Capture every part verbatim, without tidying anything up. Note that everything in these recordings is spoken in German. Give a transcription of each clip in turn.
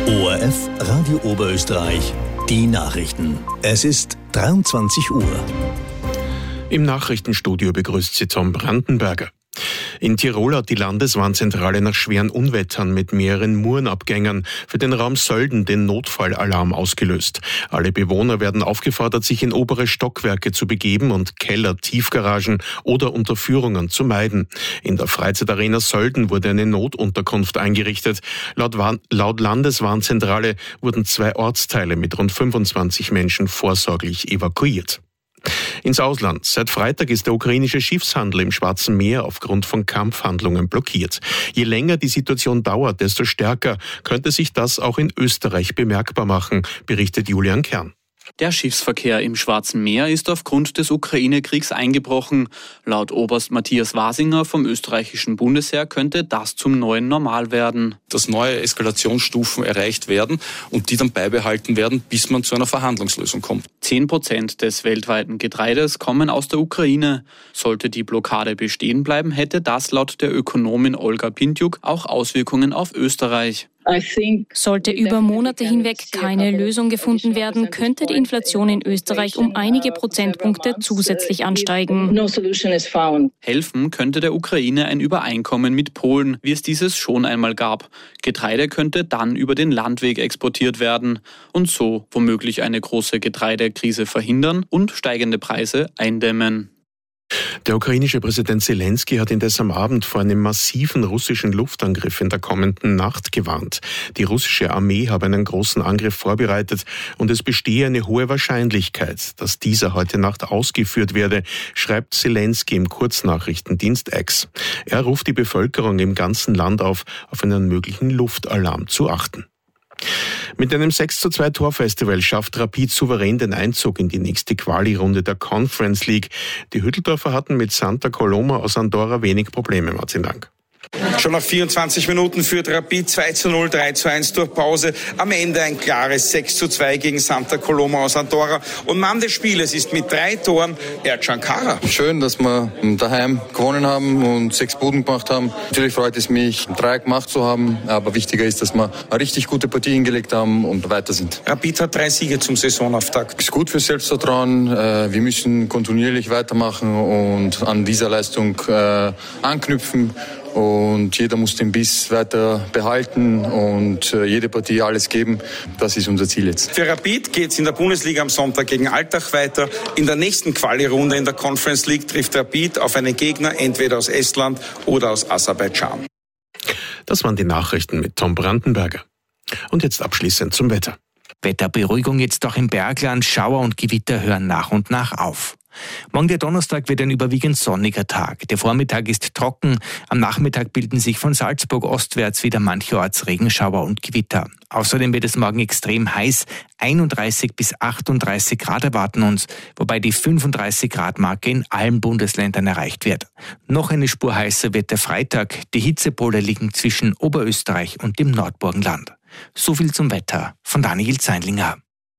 O R F Radio Oberösterreich, die Nachrichten. Es ist dreiundzwanzig Uhr. Im Nachrichtenstudio begrüßt Sie Tom Brandenberger. In Tirol hat die Landeswarnzentrale nach schweren Unwettern mit mehreren Murenabgängern für den Raum Sölden den Notfallalarm ausgelöst. Alle Bewohner werden aufgefordert, sich in obere Stockwerke zu begeben und Keller, Tiefgaragen oder Unterführungen zu meiden. In der Freizeitarena Sölden wurde eine Notunterkunft eingerichtet. Laut, laut Landeswarnzentrale wurden zwei Ortsteile mit rund fünfundzwanzig Menschen vorsorglich evakuiert. Ins Ausland. Seit Freitag ist der ukrainische Schiffshandel im Schwarzen Meer aufgrund von Kampfhandlungen blockiert. Je länger die Situation dauert, desto stärker könnte sich das auch in Österreich bemerkbar machen, berichtet Julian Kern. Der Schiffsverkehr im Schwarzen Meer ist aufgrund des Ukraine-Kriegs eingebrochen. Laut Oberst Matthias Wasinger vom österreichischen Bundesheer könnte das zum neuen Normal werden. Dass neue Eskalationsstufen erreicht werden und die dann beibehalten werden, bis man zu einer Verhandlungslösung kommt. Zehn Prozent des weltweiten Getreides kommen aus der Ukraine. Sollte die Blockade bestehen bleiben, hätte das laut der Ökonomin Olga Pintjuk auch Auswirkungen auf Österreich. Sollte über Monate hinweg keine Lösung gefunden werden, könnte die Inflation in Österreich um einige Prozentpunkte zusätzlich ansteigen. Helfen könnte der Ukraine ein Übereinkommen mit Polen, wie es dieses schon einmal gab. Getreide könnte dann über den Landweg exportiert werden und so womöglich eine große Getreidekrise verhindern und steigende Preise eindämmen. Der ukrainische Präsident Zelensky hat indes am Abend vor einem massiven russischen Luftangriff in der kommenden Nacht gewarnt. Die russische Armee habe einen großen Angriff vorbereitet und es bestehe eine hohe Wahrscheinlichkeit, dass dieser heute Nacht ausgeführt werde, schreibt Zelensky im Kurznachrichtendienst X. Er ruft die Bevölkerung im ganzen Land auf, auf einen möglichen Luftalarm zu achten. Mit einem sechs zu zwei Torfestival schafft Rapid souverän den Einzug in die nächste Quali-Runde der Conference League. Die Hütteldorfer hatten mit Santa Coloma aus Andorra wenig Probleme, Martin Lang. Schon nach vierundzwanzig Minuten führt Rapid zwei zu null, drei zu eins durch Pause. Am Ende ein klares sechs zu zwei gegen Santa Coloma aus Andorra. Und Mann des Spieles ist mit drei Toren Ercan Kara. Schön, dass wir daheim gewonnen haben und sechs Buden gemacht haben. Natürlich freut es mich, drei gemacht zu haben. Aber wichtiger ist, dass wir eine richtig gute Partie hingelegt haben und weiter sind. Rapid hat drei Siege zum Saisonauftakt. Ist gut für Selbstvertrauen. Wir müssen kontinuierlich weitermachen und an dieser Leistung anknüpfen. Und jeder muss den Biss weiter behalten und jede Partie alles geben. Das ist unser Ziel jetzt. Für Rapid geht es in der Bundesliga am Sonntag gegen Altach weiter. In der nächsten Quali-Runde in der Conference League trifft Rapid auf einen Gegner entweder aus Estland oder aus Aserbaidschan. Das waren die Nachrichten mit Tom Brandenberger. Und jetzt abschließend zum Wetter. Wetterberuhigung jetzt auch im Bergland. Schauer und Gewitter hören nach und nach auf. Morgen der Donnerstag wird ein überwiegend sonniger Tag. Der Vormittag ist trocken. Am Nachmittag bilden sich von Salzburg ostwärts wieder mancherorts Regenschauer und Gewitter. Außerdem wird es morgen extrem heiß. einunddreißig bis achtunddreißig Grad erwarten uns, wobei die fünfunddreißig Grad Marke in allen Bundesländern erreicht wird. Noch eine Spur heißer wird der Freitag. Die Hitzepole liegen zwischen Oberösterreich und dem Nordburgenland. So viel zum Wetter von Daniel Zeinlinger.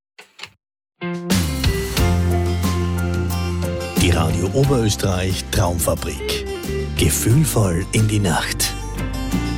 Die Radio Oberösterreich Traumfabrik. Gefühlvoll in die Nacht.